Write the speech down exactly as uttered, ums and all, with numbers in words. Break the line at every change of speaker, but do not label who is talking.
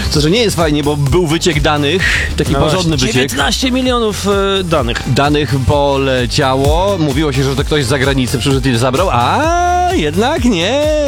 Co, że nie jest fajnie, bo był wyciek danych, taki
No
porządny
właśnie,
wyciek.
dziewiętnaście milionów e, danych.
Danych poleciało, mówiło się, że to ktoś z zagranicy przyszedł i zabrał, a jednak nie.